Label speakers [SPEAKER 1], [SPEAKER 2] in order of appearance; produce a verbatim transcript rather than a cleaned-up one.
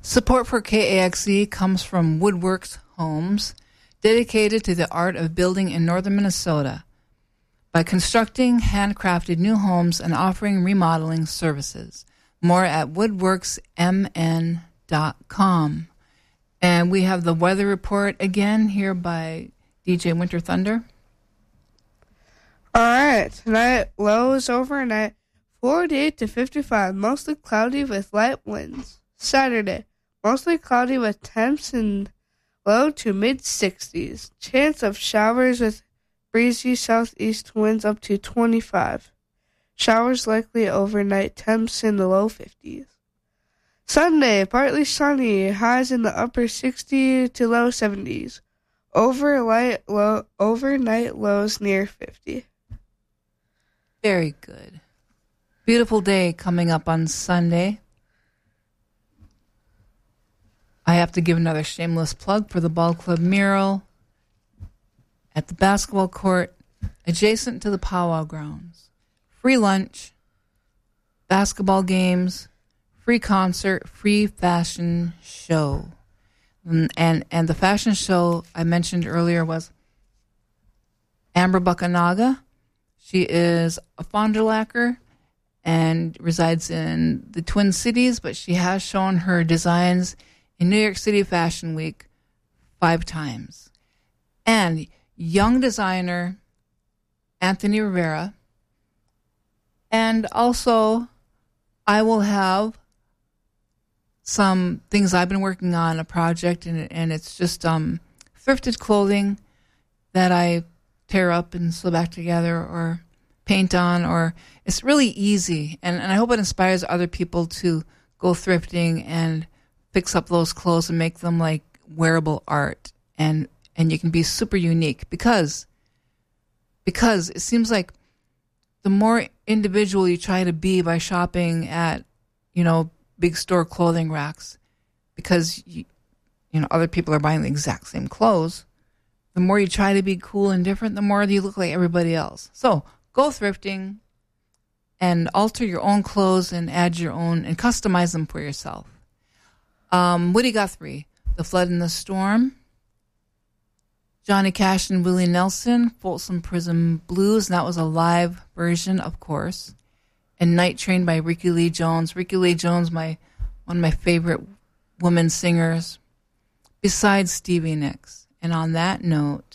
[SPEAKER 1] Support for K A X E comes from Woodworks Homes, dedicated to the art of building in northern Minnesota by constructing handcrafted new homes and offering remodeling services. More at woodworks m n dot com. And we have the weather report again here by D J Winter Thunder.
[SPEAKER 2] All right, tonight lows overnight forty-eight to fifty-five, mostly cloudy with light winds. Saturday, mostly cloudy with temps in low to mid-sixties. Chance of showers with breezy southeast winds up to twenty-five. Showers likely overnight, temps in the low fifties. Sunday, partly sunny, highs in the upper sixties to low seventies. Overnight, low, overnight lows near fifty.
[SPEAKER 1] Very good. Beautiful day coming up on Sunday. I have to give another shameless plug for the Ball Club mural at the basketball court adjacent to the powwow grounds. Free lunch, basketball games, free concert, free fashion show. And, and, and the fashion show I mentioned earlier was Amber Buckanaga. She is a Fond du Lac and resides in the Twin Cities, but she has shown her designs in New York City Fashion Week five times. And young designer Anthony Rivera. And also, I will have some things I've been working on, a project, and, and it's just um, thrifted clothing that I tear up and sew back together or paint on, or it's really easy. And, and I hope it inspires other people to go thrifting and fix up those clothes and make them like wearable art. And, and you can be super unique because, because it seems like the more individual you try to be by shopping at, you know, big store clothing racks, because, you, you know, other people are buying the exact same clothes, the more you try to be cool and different, the more you look like everybody else. So go thrifting and alter your own clothes and add your own and customize them for yourself. Um, Woody Guthrie, The Flood and the Storm. Johnny Cash and Willie Nelson, Folsom Prison Blues, and that was a live version, of course. And Night Train by Ricky Lee Jones. Ricky Lee Jones, my one of my favorite women singers, besides Stevie Nicks. And on that note,